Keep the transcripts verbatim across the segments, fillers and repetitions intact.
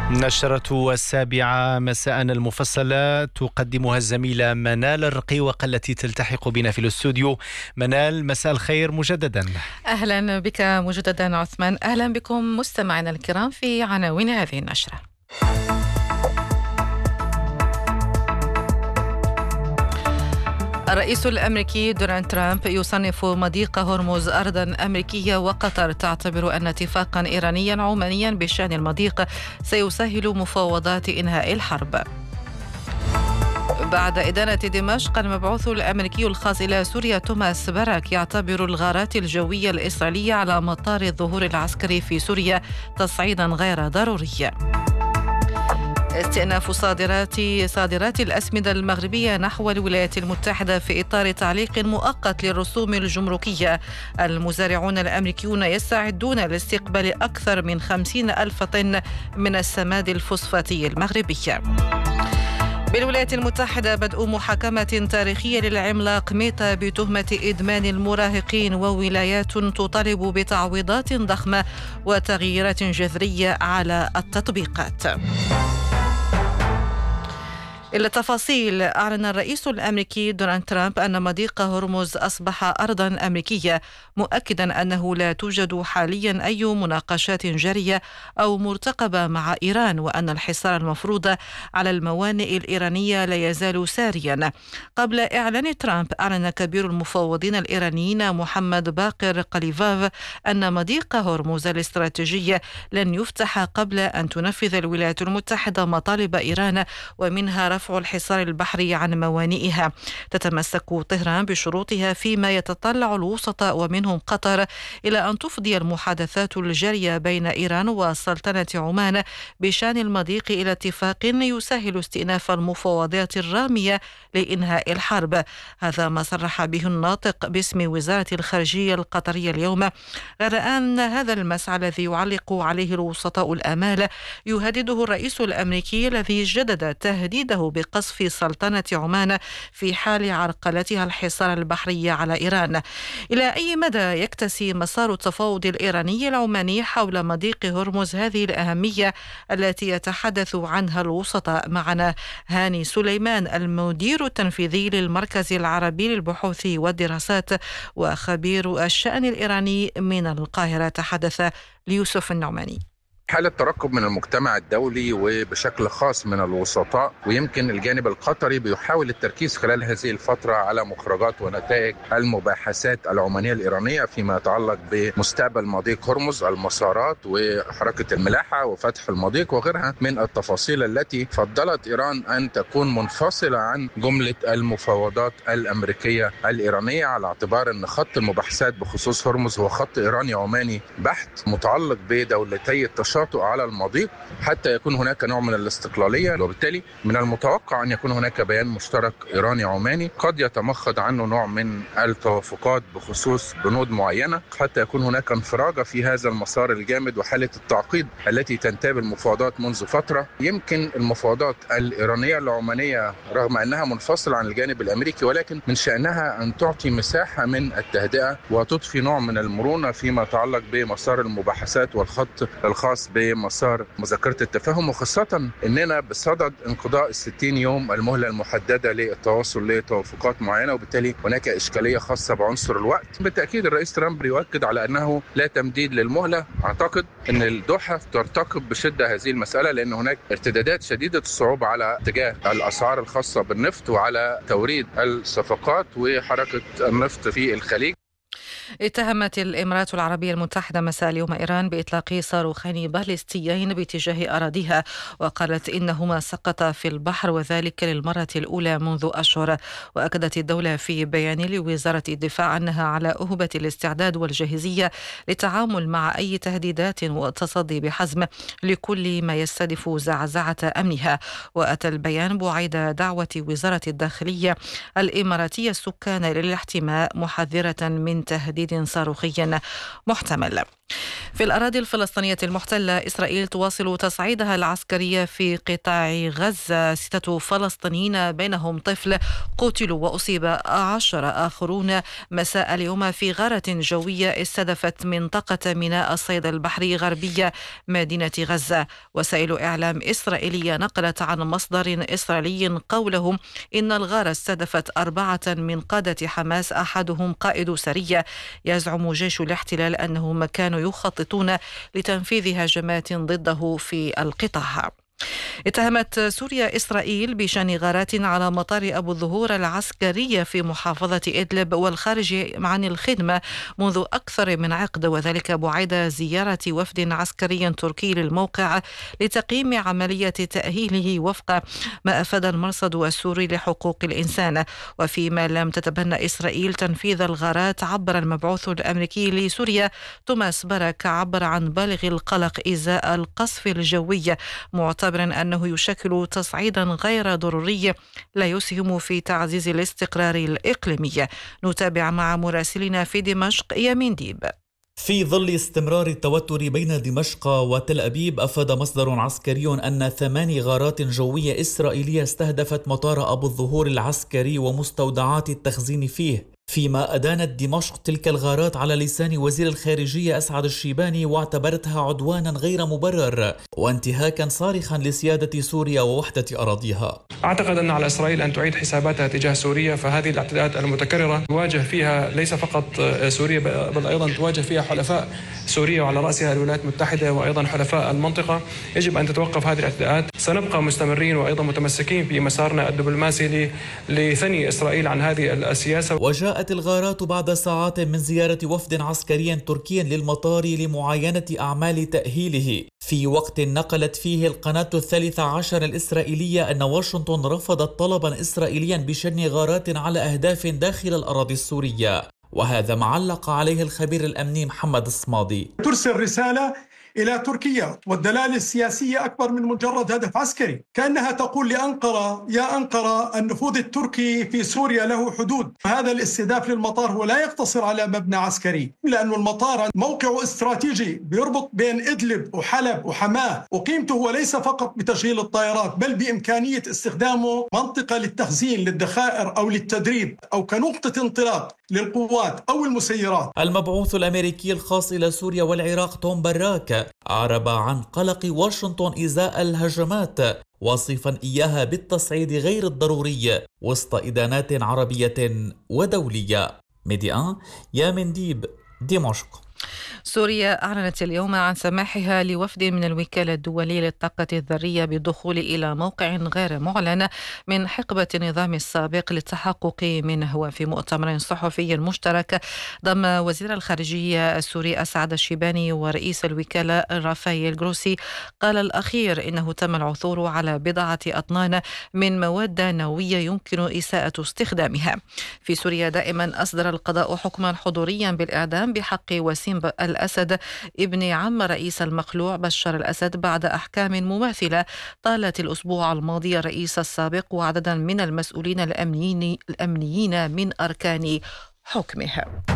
نشرة السابعة مساء المفصلة تقدمها الزميلة منال الرقيوق التي تلتحق بنا في الاستوديو. منال، مساء الخير مجددا. أهلا بك مجددا عثمان. أهلا بكم مستمعينا الكرام في عناوين هذه النشرة. الرئيس الأمريكي دونالد ترامب يصنف مضيق هرمز أرضا أمريكية، وقطر تعتبر أن اتفاقا إيرانيا عمانيا بشأن المضيق سيسهل مفاوضات إنهاء الحرب. بعد إدانة دمشق، المبعوث الأمريكي الخاص إلى سوريا توماس باراك يعتبر الغارات الجوية الإسرائيلية على مطار الظهور العسكري في سوريا تصعيدا غير ضروري. استئناف صادرات صادرات الأسمدة المغربية نحو الولايات المتحدة في إطار تعليق مؤقت للرسوم الجمركية. المزارعون الأمريكيون يستعدون لاستقبال أكثر من خمسين ألف طن من السماد الفوسفاتي المغربي. بالولايات المتحدة بدء محاكمة تاريخية للعملاق ميتا بتهمة إدمان المراهقين، وولايات تطالب بتعويضات ضخمة وتغييرات جذرية على التطبيقات. إلى التفاصيل، أعلن الرئيس الأمريكي دونالد ترامب أن مضيق هرمز أصبح أرضا أمريكية، مؤكدا أنه لا توجد حاليا أي مناقشات جارية أو مرتقبة مع إيران، وأن الحصار المفروض على الموانئ الإيرانية لا يزال ساريا. قبل إعلان ترامب، أعلن كبير المفوضين الإيرانيين محمد باقر قليفاف أن مضيق هرمز الاستراتيجي لن يفتح قبل أن تنفذ الولايات المتحدة مطالب إيران، ومنها رفع الحصار البحري عن موانئها. تتمسك طهران بشروطها، فيما يتطلع الوسطاء ومنهم قطر إلى أن تفضي المحادثات الجارية بين إيران وسلطنة عمان بشأن المضيق إلى اتفاق يسهل استئناف المفاوضات الرامية لإنهاء الحرب. هذا ما صرح به الناطق باسم وزارة الخارجية القطرية اليوم، غير أن هذا المسعى الذي يعلق عليه الوسطاء الآمال يهدده الرئيس الأمريكي الذي جدد تهديده بقصف سلطنة عمان في حال عرقلتها الحصار البحري على إيران. إلى أي مدى يكتسي مسار التفاوض الإيراني العماني حول مضيق هرمز هذه الأهمية التي يتحدث عنها الوسطاء؟ معنا هاني سليمان، المدير التنفيذي للمركز العربي للبحوث والدراسات وخبير الشأن الإيراني من القاهرة، تحدث ليوسف النعماني. حالة ترقب من المجتمع الدولي وبشكل خاص من الوسطاء، ويمكن الجانب القطري بيحاول التركيز خلال هذه الفترة على مخرجات ونتائج المباحثات العمانية الإيرانية فيما يتعلق بمستقبل مضيق هرمز، المسارات وحركة الملاحة وفتح المضيق وغيرها من التفاصيل التي فضلت إيران أن تكون منفصلة عن جملة المفاوضات الأمريكية الإيرانية، على اعتبار أن خط المباحثات بخصوص هرمز هو خط إيراني عماني بحت متعلق بدولتي التشاطؤ على المضيق حتى يكون هناك نوع من الاستقلالية، وبالتالي من المتوقع أن يكون هناك بيان مشترك إيراني عماني قد يتمخض عنه نوع من التوافقات بخصوص بنود معينة، حتى يكون هناك انفراجة في هذا المسار الجامد وحالة التعقيد التي تنتاب المفاوضات منذ فترة. يمكن المفاوضات الإيرانية العمانية رغم أنها منفصلة عن الجانب الأمريكي، ولكن من شأنها أن تعطي مساحة من التهدئة وتضفي نوع من المرونة فيما يتعلق بمسار المباحثات والخط الخاص بمسار مذكرة التفاهم، وخاصة أننا بصدد انقضاء الستين يوم المهلة المحددة للتواصل لتوافقات معينة، وبالتالي هناك إشكالية خاصة بعنصر الوقت. بالتأكيد الرئيس ترامب يؤكد على أنه لا تمديد للمهلة. أعتقد أن الدوحة ترتقب بشدة هذه المسألة، لأن هناك ارتدادات شديدة الصعوبة على اتجاه الأسعار الخاصة بالنفط وعلى توريد الصفقات وحركة النفط في الخليج. اتهمت الإمارات العربية المتحدة مساء اليوم إيران بإطلاق صاروخين باليستيين باتجاه أراضيها، وقالت إنهما سقطا في البحر وذلك للمرة الأولى منذ أشهر. وأكدت الدولة في بيان لوزارة الدفاع أنها على أهبة الاستعداد والجاهزية للتعامل مع أي تهديدات والتصدي بحزم لكل ما يستهدف زعزعة أمنها. وأتى البيان بعيد دعوة وزارة الداخلية الإماراتية السكان للاحتماء، محذرة من تهديد صاروخي محتمل. في الأراضي الفلسطينية المحتلة، إسرائيل تواصل تصعيدها العسكري في قطاع غزة. ستة فلسطينيين بينهم طفل قتلوا وأصيب عشرة آخرون مساء اليوم في غارة جوية استهدفت منطقة ميناء الصيد البحري غربية مدينة غزة. وسائل إعلام إسرائيلية نقلت عن مصدر إسرائيلي قوله إن الغارة استهدفت أربعة من قادة حماس، أحدهم قائد سرية. يزعم جيش الاحتلال أنهم كانوا يخططون لتنفيذ هجمات ضده في القطاع. اتهمت سوريا إسرائيل بشن غارات على مطار أبو الظهور العسكري في محافظة إدلب والخارج عن الخدمة منذ أكثر من عقد، وذلك بعد زيارة وفد عسكري تركي للموقع لتقييم عملية تأهيله وفق ما أفاد المرصد السوري لحقوق الإنسان. وفيما لم تتبنى إسرائيل تنفيذ الغارات، عبر المبعوث الأمريكي لسوريا توماس باراك عبر عن بالغ القلق إزاء القصف الجوي، معتبرا أنه يشكل تصعيدا غير ضروري لا يسهم في تعزيز الاستقرار الإقليمي. نتابع مع مراسلنا في دمشق يامين ديب. في ظل استمرار التوتر بين دمشق وتل أبيب، أفاد مصدر عسكري أن ثماني غارات جوية إسرائيلية استهدفت مطار أبو الظهور العسكري ومستودعات التخزين فيه، فيما أدانت دمشق تلك الغارات على لسان وزير الخارجية أسعد الشيباني واعتبرتها عدوانا غير مبرر وانتهاكا صارخا لسيادة سوريا ووحدة أراضيها. أعتقد أن على إسرائيل أن تعيد حساباتها تجاه سوريا، فهذه الاعتداءات المتكررة تواجه فيها ليس فقط سوريا بل أيضا تواجه فيها حلفاء سوريا وعلى رأسها الولايات المتحدة وأيضا حلفاء المنطقة. يجب أن تتوقف هذه الاعتداءات. سنبقى مستمرين وأيضا متمسكين في مسارنا الدبلوماسي لثني إسرائيل عن هذه السياسة. وجاء جاءت الغارات بعد ساعات من زيارة وفد عسكري تركي للمطار لمعاينة أعمال تأهيله، في وقت نقلت فيه القناة الثالثة عشر الإسرائيلية أن واشنطن رفضت طلبا إسرائيليا بشن غارات على أهداف داخل الأراضي السورية، وهذا ما علق عليه الخبير الأمني محمد الصمادي. ترسل رسالة إلى تركيا والدلالة السياسية أكبر من مجرد هدف عسكري، كأنها تقول لأنقرة يا أنقرة النفوذ التركي في سوريا له حدود. هذا الاستهداف للمطار هو لا يقتصر على مبنى عسكري، لأن المطار موقع استراتيجي بيربط بين إدلب وحلب وحماه، وقيمته هو ليس فقط بتشغيل الطائرات بل بإمكانية استخدامه منطقة للتخزين للذخائر أو للتدريب أو كنقطة انطلاق للقوات أو المسيرات. المبعوث الأمريكي الخاص إلى سوريا والعراق توم باراك أعرب عن قلق واشنطن إزاء الهجمات، واصفا إياها بالتصعيد غير الضروري وسط إدانات عربية ودولية. ميديا يامين ديب، دمشق. سوريا أعلنت اليوم عن سماحها لوفد من الوكالة الدولية للطاقة الذرية بالدخول إلى موقع غير معلن من حقبة النظام السابق للتحقق منه. وفي مؤتمر صحفي مشترك ضم وزير الخارجية السوري أسعد الشيباني ورئيس الوكالة رافائيل جروسي، قال الأخير إنه تم العثور على بضعة أطنان من مواد نووية يمكن إساءة استخدامها. في سوريا دائما أصدر القضاء حكما حضوريا بالإعدام بحق وسيم الأسد ابن عم رئيس المخلوع بشار الأسد بعد أحكام مماثلة طالت الأسبوع الماضي الرئيس السابق وعددا من المسؤولين الأمنيين, الأمنيين من أركان حكمه.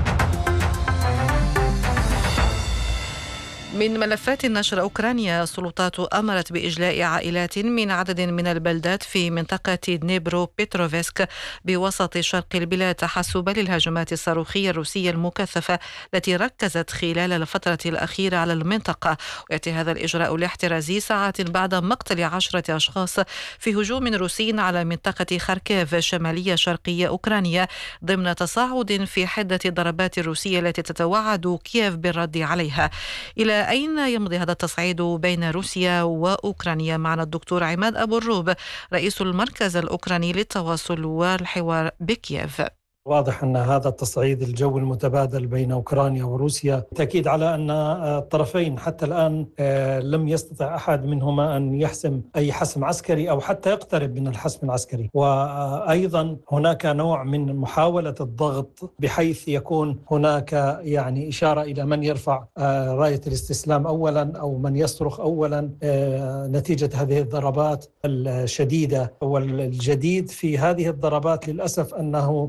من ملفات النشر، أوكرانيا السلطات أمرت بإجلاء عائلات من عدد من البلدات في منطقة دنيبرو بيتروفسك بوسط شرق البلاد تحسبا للهجمات الصاروخية الروسية المكثفة التي ركزت خلال الفترة الأخيرة على المنطقة. ويأتي هذا الإجراء الاحترازي ساعات بعد مقتل عشرة أشخاص في هجوم روسي على منطقة خاركيف شمالية شرقية أوكرانيا ضمن تصاعد في حدة الضربات الروسية التي تتوعد كييف بالرد عليها. إلى أين يمضي هذا التصعيد بين روسيا وأوكرانيا؟ معنا الدكتور عماد أبو الروب رئيس المركز الأوكراني للتواصل والحوار بكييف. واضح أن هذا التصعيد الجوي المتبادل بين أوكرانيا وروسيا تأكيد على أن الطرفين حتى الآن لم يستطع أحد منهما أن يحسم أي حسم عسكري أو حتى يقترب من الحسم العسكري، وأيضا هناك نوع من محاولة الضغط بحيث يكون هناك يعني إشارة إلى من يرفع راية الاستسلام أولا أو من يصرخ أولا نتيجة هذه الضربات الشديدة. والجديد في هذه الضربات للأسف أنه هناك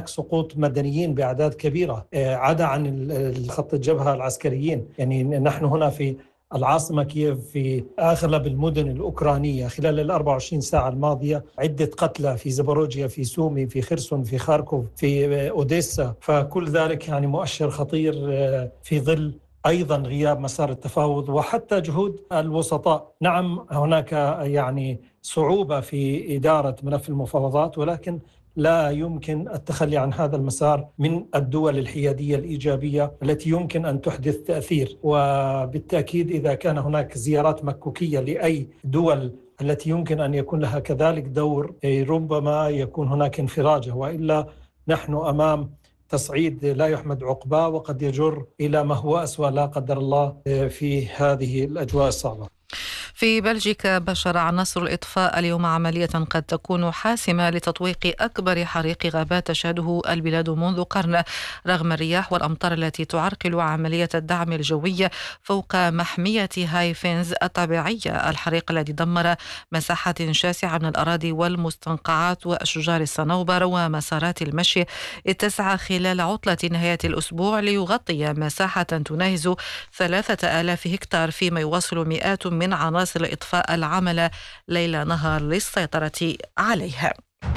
هناك سقوط مدنيين بأعداد كبيرة عدا عن الخط الجبهة العسكريين. يعني نحن هنا في العاصمة كييف في أغلب المدن الأوكرانية خلال الأربع وعشرين ساعة الماضية عدة قتلى في زباروجيا، في سومي، في خرسون، في خاركوف، في أوديسا. فكل ذلك يعني مؤشر خطير في ظل أيضا غياب مسار التفاوض وحتى جهود الوسطاء. نعم هناك يعني صعوبة في إدارة ملف المفاوضات، ولكن لا يمكن التخلي عن هذا المسار من الدول الحيادية الإيجابية التي يمكن أن تحدث تأثير. وبالتأكيد إذا كان هناك زيارات مكوكية لأي دول التي يمكن أن يكون لها كذلك دور، ربما يكون هناك انفراجة، وإلا نحن أمام تصعيد لا يحمد عقباه وقد يجر إلى ما هو أسوأ لا قدر الله في هذه الأجواء الصعبة. في بلجيكا بشر عناصر الإطفاء اليوم عملية قد تكون حاسمة لتطويق أكبر حريق غابات تشهده البلاد منذ قرن، رغم الرياح والأمطار التي تعرقل عملية الدعم الجوي فوق محمية هايفينز الطبيعية. الحريق الذي دمر مساحات شاسعة من الأراضي والمستنقعات وأشجار الصنوبر ومسارات المشي اتسع خلال عطلة نهاية الأسبوع ليغطي مساحة تناهز ثلاثة آلاف هكتار، فيما يواصل مئات من عناصر الإطفاء العمل ليل نهار للسيطرة عليها.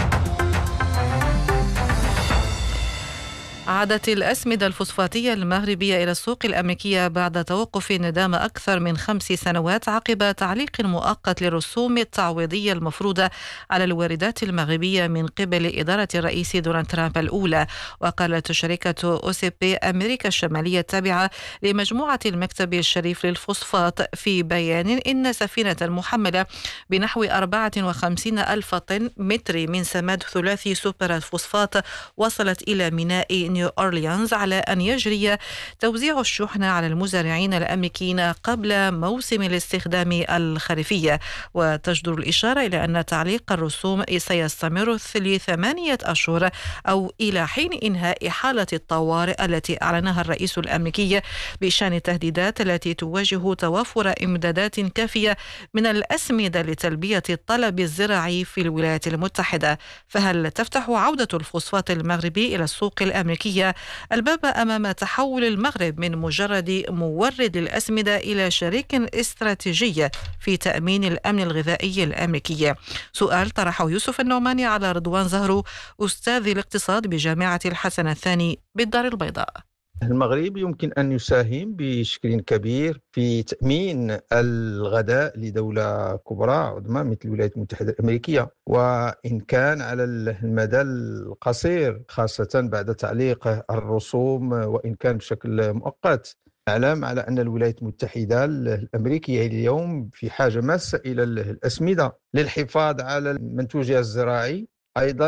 عادت الأسمدة الفوسفاتية المغربية إلى السوق الأمريكية بعد توقف ندام أكثر من خمس سنوات عقب تعليق مؤقت للرسوم التعويضية المفروضة على الواردات المغربية من قبل إدارة الرئيس دونالد ترامب الأولى. وقالت شركة أو سي بي أمريكا الشمالية التابعة لمجموعة المكتب الشريف للفوسفات في بيان إن سفينة محملة بنحو أربعة وخمسين ألف طن متر من سماد ثلاثي سوبر الفوسفات وصلت إلى ميناء نيو أورليانز على أن يجري توزيع الشحنة على المزارعين الأمريكيين قبل موسم الاستخدام الخريفية. وتجدر الإشارة إلى أن تعليق الرسوم سيستمر لثمانية أشهر أو إلى حين إنهاء حالة الطوارئ التي أعلنها الرئيس الأمريكي بشأن التهديدات التي تواجه توافر إمدادات كافية من الأسمدة لتلبية الطلب الزراعي في الولايات المتحدة. فهل تفتح عودة الفوسفات المغربي إلى السوق الأمريكية الباب أمام تحول المغرب من مجرد مورد للأسمدة إلى شريك استراتيجي في تأمين الأمن الغذائي الأمريكي؟ سؤال طرحه يوسف النعماني على رضوان زهرو أستاذ الاقتصاد بجامعة الحسن الثاني بالدار البيضاء. المغرب يمكن أن يساهم بشكل كبير في تأمين الغذاء لدولة كبرى عظمى مثل الولايات المتحدة الأمريكية، وإن كان على المدى القصير خاصة بعد تعليق الرسوم وإن كان بشكل مؤقت. نعلم على أن الولايات المتحدة الأمريكية اليوم في حاجة ماسة إلى الأسمدة للحفاظ على منتوجها الزراعي، أيضا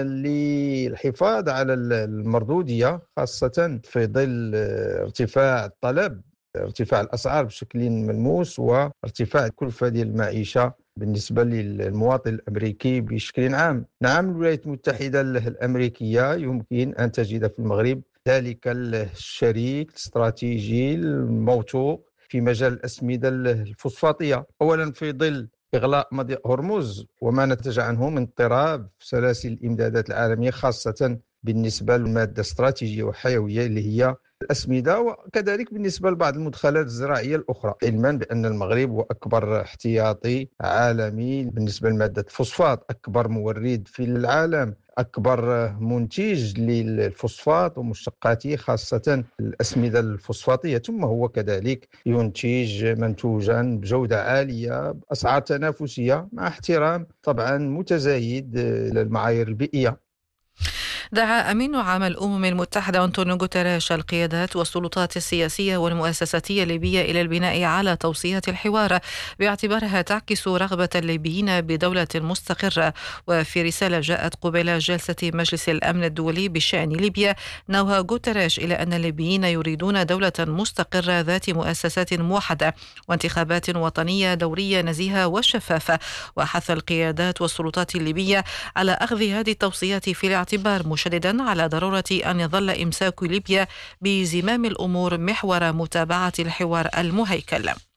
للحفاظ على المردودية خاصة في ظل ارتفاع الطلب، ارتفاع الأسعار بشكل ملموس وارتفاع الكلفة ديال المعيشة بالنسبة للمواطن الأمريكي بشكل عام. نعم الولايات المتحدة الأمريكية يمكن أن تجد في المغرب ذلك الشريك الاستراتيجي الموثوق في مجال الأسمدة الفوسفاتية، أولا في ظل إغلاق مضيق هرمز وما نتج عنه من اضطراب سلاسل الإمدادات العالمية خاصة بالنسبة للمادة استراتيجية وحيوية اللي هي الأسمدة، وكذلك بالنسبة لبعض المدخلات الزراعية الأخرى، علما بأن المغرب هو أكبر احتياطي عالمي بالنسبة لمادة الفوسفات، أكبر مورد في العالم، أكبر منتج للفوسفات ومشتقاته خاصة الأسمدة الفوسفاتية، ثم هو كذلك ينتج منتوجا بجودة عالية بأسعار تنافسية مع احترام طبعا متزايد للمعايير البيئية. دعا أمين عام الأمم المتحدة أنطونيو غوتيريش القيادات والسلطات السياسية والمؤسساتية الليبية إلى البناء على توصية الحوار باعتبارها تعكس رغبة الليبيين بدولة مستقرة. وفي رسالة جاءت قبيل جلسة مجلس الأمن الدولي بشأن ليبيا، نوه غوتيريش إلى أن الليبيين يريدون دولة مستقرة ذات مؤسسات موحدة وانتخابات وطنية دورية نزيهة وشفافة، وحث القيادات والسلطات الليبية على أخذ هذه التوصيات في الاعتبار، مشددا على ضرورة أن يظل إمساك ليبيا بزمام الأمور محور متابعة الحوار المهيكل.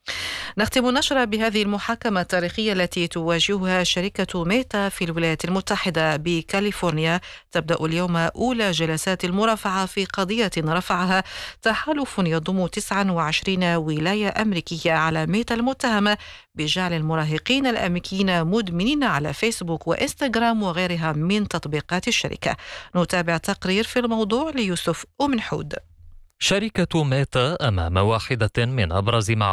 نختم نشرة بهذه المحاكمة التاريخية التي تواجهها شركة ميتا في الولايات المتحدة بكاليفورنيا. تبدأ اليوم أولى جلسات المرافعة في قضية رفعها تحالف يضم تسعة وعشرين ولاية أمريكية على ميتا المتهمة بجعل المراهقين الأمريكيين مدمنين على فيسبوك وإنستغرام وغيرها من تطبيقات الشركة. نتابع تقرير في الموضوع ليوسف أمنحود. شركة ميتا أمام واحدة من أبرز